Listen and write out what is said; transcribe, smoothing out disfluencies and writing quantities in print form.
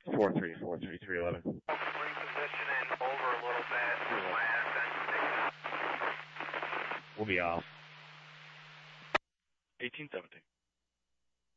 4343 311. Reposition and over a little bit. My ascent. We'll be off. 1817.